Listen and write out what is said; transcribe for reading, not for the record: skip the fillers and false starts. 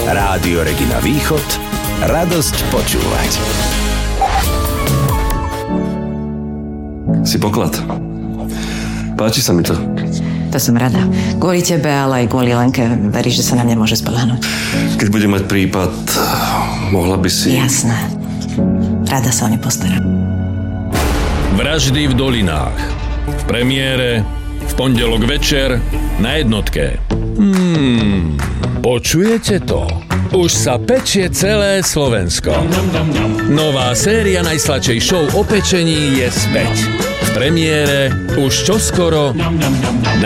Rádio Regina Východ, radosť počúvať. Si poklad. Páči sa mi to. To som rada. Kvôli tebe, ale aj kvôli Lenke. Veríš, že sa na mňa môže spoľahnúť? Keď budem mať prípad, mohla by si... Jasné. Rada sa o ne postarám. Vraždy v Dolinách. V premiére v pondelok večer na Jednotke. Počujete to? Už sa pečie celé Slovensko. Nová séria najsladšej show o pečení je späť. V premiére už čoskoro na